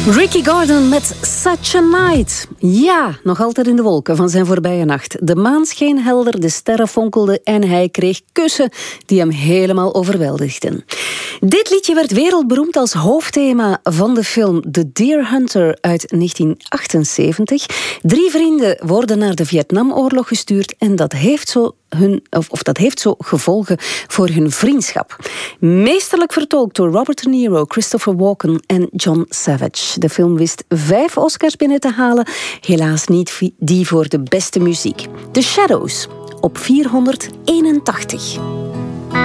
Ricky Gordon met Such a Night. Ja, nog altijd in de wolken van zijn voorbije nacht. De maan scheen helder, de sterren fonkelden en hij kreeg kussen die hem helemaal overweldigden. Dit liedje werd wereldberoemd als hoofdthema van de film The Deer Hunter uit 1978. 3 vrienden worden naar de Vietnamoorlog gestuurd en dat heeft zo gevolgen voor hun vriendschap. Meesterlijk vertolkt door Robert De Niro, Christopher Walken en John Savage. De film wist 5 Oscars binnen te halen, helaas niet die voor de beste muziek. The Shadows op 481.